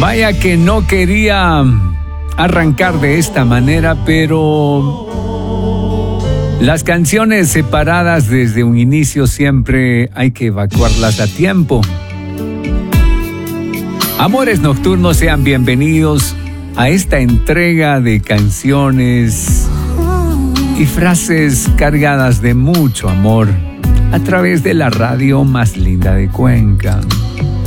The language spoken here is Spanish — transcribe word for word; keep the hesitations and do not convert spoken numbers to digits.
Vaya que no quería arrancar de esta manera, pero las canciones separadas desde un inicio siempre hay que evacuarlas a tiempo. Amores nocturnos, sean bienvenidos a esta entrega de canciones y frases cargadas de mucho amor a través de la radio más linda de Cuenca.